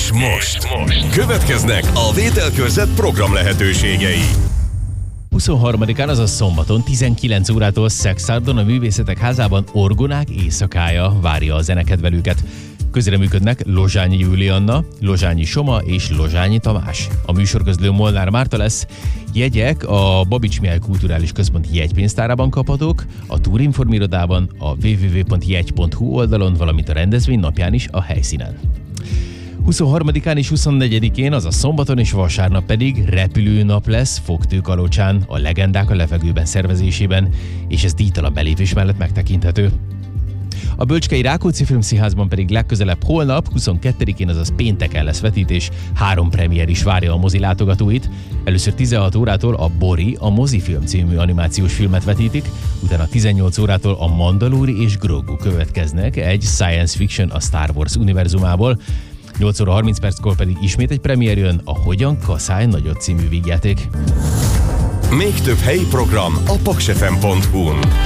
És most következnek a Vételkörzet program lehetőségei. 23-án, azaz szombaton 19 órától Szexárdon a Művészetek Házában Orgonák éjszakája várja a zenekedvelőket. Közreműködnek Lozsányi Julianna, Lozsányi Soma és Lozsányi Tamás. A műsorközlő Molnár Márta lesz. Jegyek a Babics Mihály Kulturális Központ jegypénztárában kaphatók, a Túrinform irodában, a www.jegy.hu oldalon, valamint a rendezvény napján is a helyszínen. 23-án és 24-én, azaz szombaton és vasárnap pedig repülőnap lesz Fogtőkalocsán, a Legendák a levegőben szervezésében, és ez díjtalan belépés mellett megtekinthető. A Bölcskei Rákóczi Filmszínházban pedig legközelebb holnap, 22-én, azaz pénteken lesz vetítés, 3 premier is várja a mozi látogatóit. Először 16 órától a Bori, a mozifilm című animációs filmet vetítik, utána 18 órától a Mandalori és Grogu következnek, egy science fiction a Star Wars univerzumából. 8 óra 30 perckor pedig ismét egy premier jön, a Hogyan kaszálj nagyot című vígjáték. Még több helyi program a paksfm.hu-n.